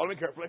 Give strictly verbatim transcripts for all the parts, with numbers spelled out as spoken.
me carefully.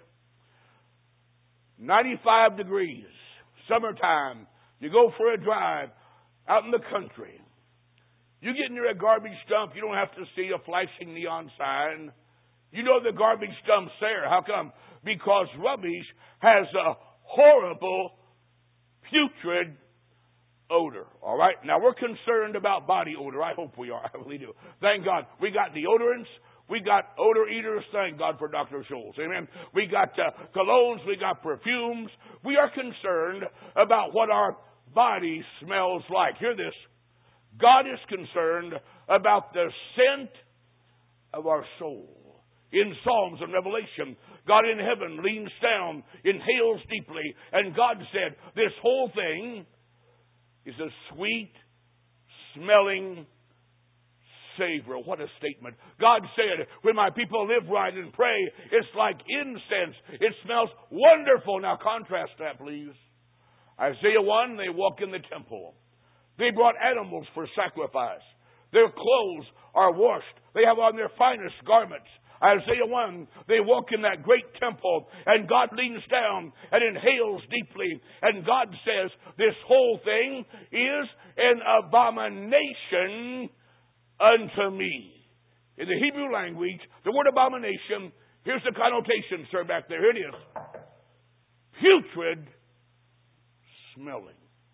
ninety-five degrees, summertime. You go for a drive out in the country. You get near a garbage dump, you don't have to see a flashing neon sign. You know the garbage dump's there. How come? Because rubbish has a horrible, putrid odor. All right? Now, we're concerned about body odor. I hope we are. I really do. Thank God. We got deodorants. We got odor eaters. Thank God for Doctor Scholl's. Amen. We got uh, colognes. We got perfumes. We are concerned about what our body smells like. Hear this. God is concerned about the scent of our soul. In Psalms and Revelation, God in heaven leans down, inhales deeply, and God said, this whole thing is a sweet smelling savor. What a statement. God said, when my people live right and pray, it's like incense. It smells wonderful. Now contrast that, please. Isaiah one, they walk in the temple. They brought animals for sacrifice. Their clothes are washed. They have on their finest garments. Isaiah one, they walk in that great temple, and God leans down and inhales deeply, and God says, this whole thing is an abomination unto me. In the Hebrew language, the word abomination, here's the connotation, sir, back there. Here it is. Putrid smelling.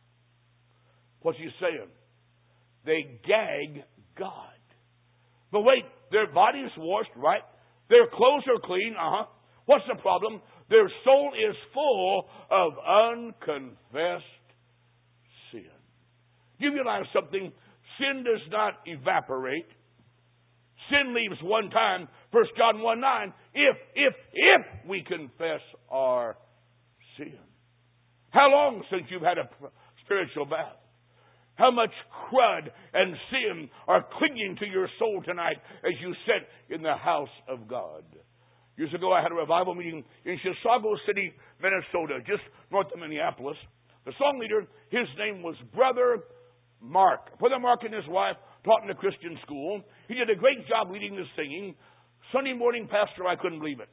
What's he saying? They gag God. But wait, their body's washed, right? Their clothes are clean, uh-huh. What's the problem? Their soul is full of unconfessed sin. Do you realize something? Sin does not evaporate. Sin leaves one time. First John one nine. If, if, if we confess our sin. How long since you've had a spiritual bath? How much crud and sin are clinging to your soul tonight as you sit in the house of God? Years ago, I had a revival meeting in Chisago City, Minnesota, just north of Minneapolis. The song leader, his name was Brother Mark. Brother Mark and his wife taught in a Christian school. He did a great job leading the singing. Sunday morning pastor, I couldn't believe it.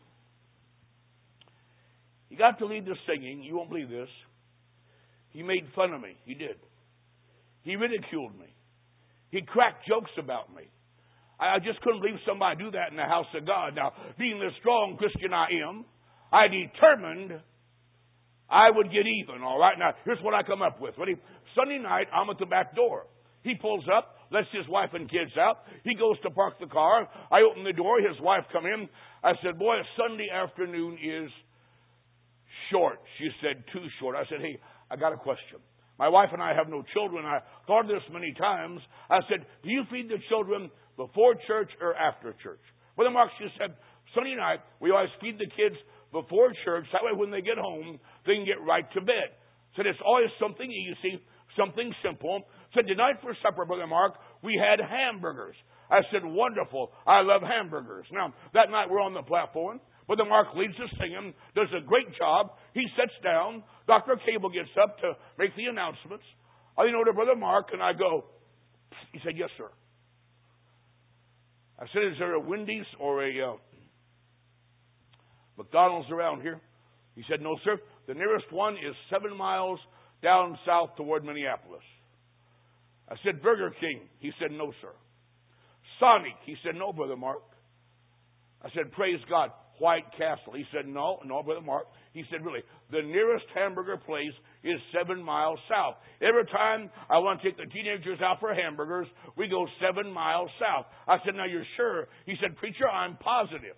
He got to lead the singing. You won't believe this. He made fun of me. He did. He ridiculed me. He cracked jokes about me. I just couldn't believe somebody do that in the house of God. Now, being the strong Christian I am, I determined I would get even, all right? Now, here's what I come up with. Ready? Sunday night, I'm at the back door. He pulls up, lets his wife and kids out. He goes to park the car. I open the door. His wife come in. I said, boy, Sunday afternoon is short. She said, too short. I said, hey, I got a question. My wife and I have no children. I thought of this many times. I said, do you feed the children before church or after church? Brother Mark, she said, Sunday night, we always feed the kids before church. That way when they get home, they can get right to bed. Said, it's always something easy, something simple. Said, tonight for supper, Brother Mark, we had hamburgers. I said, wonderful. I love hamburgers. Now, that night we're on the platform. Brother Mark leads the singing, does a great job. He sits down. Doctor Cable gets up to make the announcements. I lean over to Brother Mark and I go, he said, yes, sir. I said, is there a Wendy's or a uh, McDonald's around here? He said, no, sir. The nearest one is seven miles down south toward Minneapolis. I said, Burger King. He said, no, sir. Sonic. He said, no, Brother Mark. I said, praise God. White Castle. He said, no, no, Brother Mark. He said, really, the nearest hamburger place is seven miles south. Every time I want to take the teenagers out for hamburgers, we go seven miles south. I said, now you're sure? He said, preacher, I'm positive.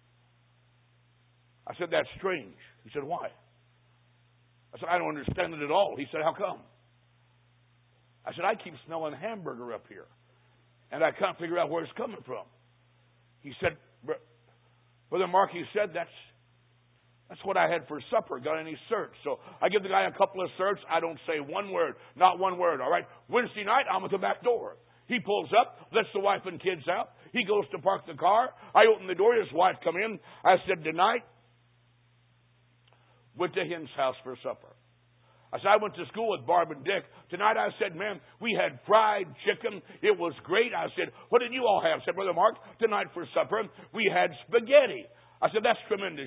I said, that's strange. He said, why? I said, I don't understand it at all. He said, how come? I said, I keep smelling hamburger up here, and I can't figure out where it's coming from. He said, Brother Mark, he said, that's that's what I had for supper. Got any certs? So I give the guy a couple of certs. I don't say one word, not one word, all right? Wednesday night, I'm at the back door. He pulls up, lets the wife and kids out. He goes to park the car. I open the door. His wife come in. I said, tonight, went to Hen's house for supper. I said, I went to school with Barb and Dick. Tonight I said, man, we had fried chicken. It was great. I said, what did you all have? I said, Brother Mark, tonight for supper, we had spaghetti. I said, that's tremendous.